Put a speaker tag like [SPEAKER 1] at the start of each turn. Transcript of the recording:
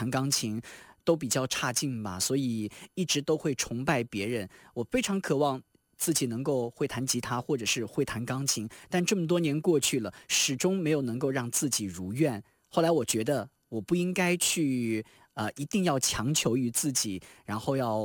[SPEAKER 1] 弹钢琴都比较差劲吧，所以一直都会崇拜别人。我非常渴望自己能够会弹吉他或者是会弹钢琴，但这么多年过去了，始终没有能够让自己如愿。后来我觉得我不应该去一定要强求于自己，然后要